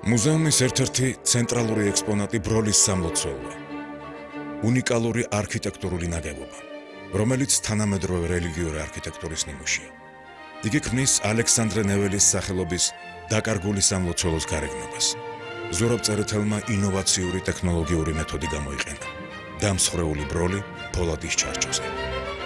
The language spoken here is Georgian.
მუზეუმის ერთ-ერთი ცენტრალური ექსპონატი ბროლის სამლოცველოა. უნიკალური არქიტექტურული ნაგებობა, რომელიც თანამედროვე რელიგიური არქიტექტურის ნიმუშია. იგი ქმნის ალექსანდრე ნეველის სახელობის დაკარგული სამლოცველოს გარეგნობას. ზურაბ წერეთელმა ინოვაციური ტექნოლოგიური მეთოდი გამოიყენა. დამსხვრეული ბროლი ფოლადის ჩარჩოზე.